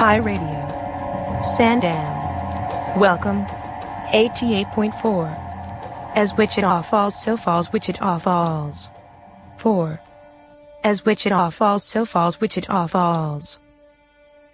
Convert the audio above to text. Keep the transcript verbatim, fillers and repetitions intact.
Hi Radio. Sandam. Welcome. eighty-eight point four. As Wichita Falls, so falls Wichita Falls. four. As Wichita Falls, so falls Wichita Falls.